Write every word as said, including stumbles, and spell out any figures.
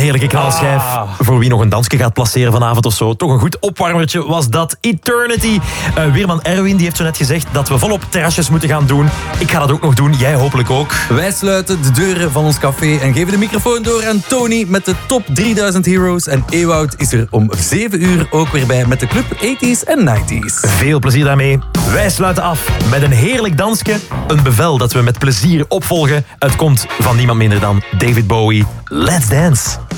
heerlijke knalschijf. Ah. Voor wie nog een dansje gaat placeren vanavond of zo. Toch een goed opwarmertje was dat. Eternity. Uh, Weerman Erwin die heeft zo net gezegd dat we volop terrasjes moeten gaan doen. Ik ga dat ook nog doen. Jij hopelijk ook. Wij sluiten de deuren van ons café en geven de microfoon door aan Tony met de top drieduizend Heroes. En Ewout is er om zeven uur ook weer bij met de club tachtiger en negentiger. Veel plezier daarmee. Wij sluiten af met een heerlijk dansje. Een bevel dat we met plezier opvolgen. Het komt van niemand minder dan David Bowie. Let's dance.